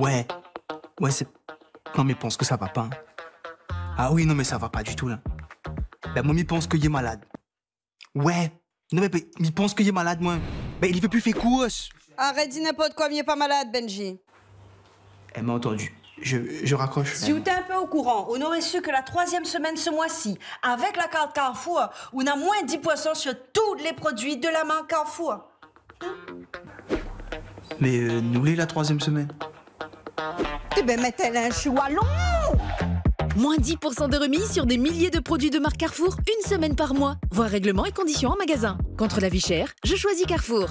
Ouais. Ouais, c'est... Non, mais pense que ça va pas. Hein. Ah oui, non, mais ça va pas du tout, là. Ben, moi, il pense qu'il est malade. Ouais. Non, mais il pense qu'il est malade, moi. Ben, il veut plus faire course. Arrête, dis n'importe quoi, il est pas malade, Benji. Elle m'a entendu. Je raccroche. Si vous êtes un peu au courant, on aurait su que la 3e semaine ce mois-ci, avec la carte Carrefour, on a moins 10% sur tous les produits de la marque Carrefour. Mais nous l'est la 3e semaine. Eh ben, mettez-le un choualon. Moins 10% de remise sur des milliers de produits de marque Carrefour, une semaine par mois. Voir règlements et conditions en magasin. Contre la vie chère, je choisis Carrefour.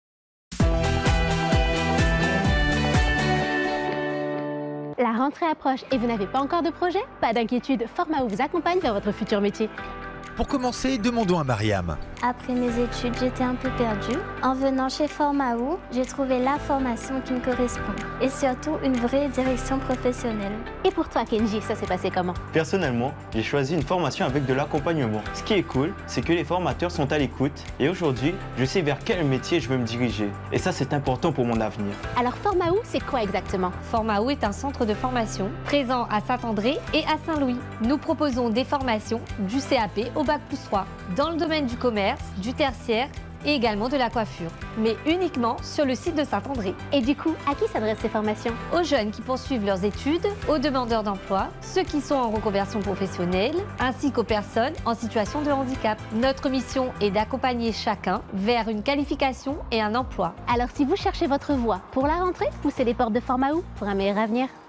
La rentrée approche et vous n'avez pas encore de projet? Pas d'inquiétude, Formao vous accompagne vers votre futur métier. Pour commencer, demandons à Mariam. Après mes études, j'étais un peu perdue. En venant chez Formao, j'ai trouvé la formation qui me correspond et surtout une vraie direction professionnelle. Et pour toi, Kenji, ça s'est passé comment? Personnellement, j'ai choisi une formation avec de l'accompagnement. Ce qui est cool, c'est que les formateurs sont à l'écoute et aujourd'hui, je sais vers quel métier je veux me diriger. Et ça, c'est important pour mon avenir. Alors Formao, c'est quoi exactement? Formao est un centre de formation présent à Saint-André et à Saint-Louis. Nous proposons des formations du CAP au Bac+3 dans le domaine du commerce, du tertiaire et également de la coiffure, mais uniquement sur le site de Saint-André. Et du coup, à qui s'adressent ces formations? Aux jeunes qui poursuivent leurs études, aux demandeurs d'emploi, ceux qui sont en reconversion professionnelle, ainsi qu'aux personnes en situation de handicap. Notre mission est d'accompagner chacun vers une qualification et un emploi. Alors si vous cherchez votre voie pour la rentrée, poussez les portes de Formao pour un meilleur avenir.